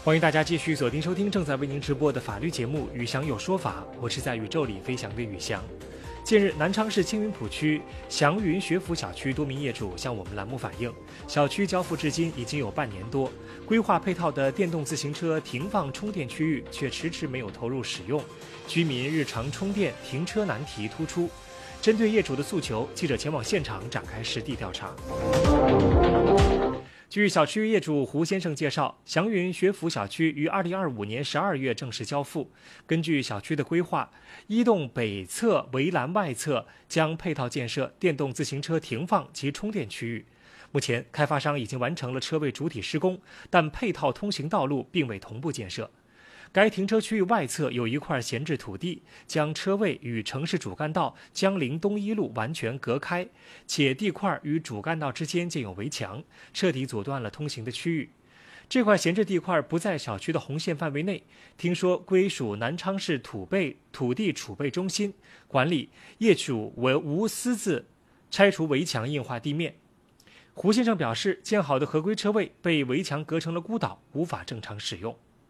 欢迎大家继续锁定收听正在为您直播的法律节目《宇翔有说法》，我是在宇宙里飞翔的宇翔。近日，南昌市青云浦区祥云学府小区多名业主向我们栏目反映，小区交付至今已经有半年多，规划配套的电动自行车停放充电区域却迟迟没有投入使用，居民日常充电停车难题突出。针对业主的诉求，记者前往现场展开实地调查。据小区业主胡先生介绍，祥云学府小区于2025年12月正式交付。根据小区的规划，一栋北侧围栏外侧将配套建设电动自行车停放及充电区域。目前，开发商已经完成了车位主体施工，但配套通行道路并未同步建设。该停车区域外侧有一块闲置土地，将车位与城市主干道江陵东一路完全隔开，且地块与主干道之间建有围墙，彻底阻断了通行的区域。这块闲置地块不在小区的红线范围内，听说归属南昌市土地储备中心管理，业主无私自拆除围墙硬化地面。胡先生表示，建好的合规车位被围墙隔成了孤岛，无法正常使用。